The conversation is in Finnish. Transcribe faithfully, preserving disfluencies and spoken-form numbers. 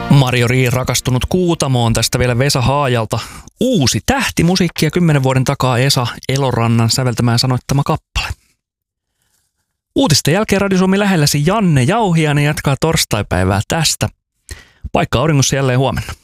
Mario Rii rakastunut Kuutamoon, tästä vielä Vesa Haajalta. Uusi tähtimusiikki ja kymmenen vuoden takaa Esa Elorannan säveltämään sanoittama kappale. Uutisten jälkeen Radio Suomi lähelläsi Janne Jauhiainen jatkaa torstaipäivää tästä. Paikka auringossa jälleen huomenna.